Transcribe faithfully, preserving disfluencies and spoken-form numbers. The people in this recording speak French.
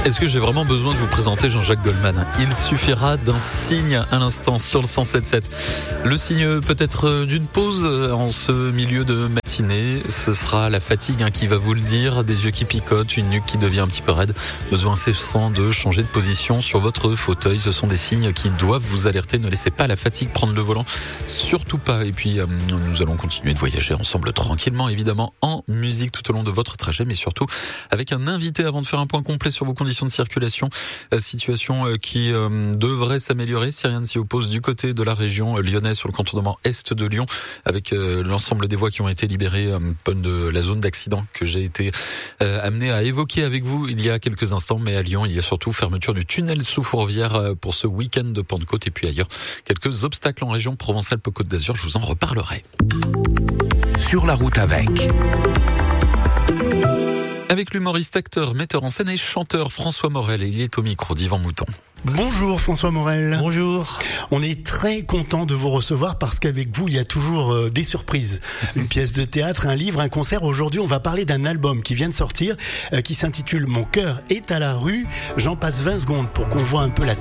Est-ce que j'ai vraiment besoin de vous présenter Jean-Jacques Goldman ? Il suffira d'un signe à l'instant sur le cent sept sept. Le signe peut-être d'une pause en ce milieu de matinée. Ce sera la fatigue hein, qui va vous le dire. Des yeux qui picotent, une nuque qui devient un petit peu raide. Besoin incessant de changer de position sur votre fauteuil. Ce sont des signes qui doivent vous alerter. Ne laissez pas la fatigue prendre le volant. Surtout pas. Et puis, euh, nous allons continuer de voyager ensemble tranquillement, évidemment, en musique tout au long de votre trajet, mais surtout avec un invité avant de faire un point complet sur vos conditions de circulation, situation qui euh, devrait s'améliorer si rien ne s'y oppose du côté de la région lyonnaise sur le contournement est de Lyon, avec euh, l'ensemble des voies qui ont été libérées euh, de la zone d'accident que j'ai été euh, amené à évoquer avec vous il y a quelques instants. Mais à Lyon, il y a surtout fermeture du tunnel sous Fourvière euh, pour ce week-end de Pentecôte, et puis ailleurs quelques obstacles en région Provence-Alpes-Côte d'Azur. Je vous en reparlerai. Sur la route avec. Avec l'humoriste, acteur, metteur en scène et chanteur François Morel, et il est au micro d'Yvan Mouton. Bonjour François Morel. Bonjour. On est très content de vous recevoir parce qu'avec vous, il y a toujours euh, des surprises. Une pièce de théâtre, un livre, un concert. Aujourd'hui, on va parler d'un album qui vient de sortir, euh, qui s'intitule Mon cœur est à la rue. J'en passe vingt secondes pour qu'on voit un peu la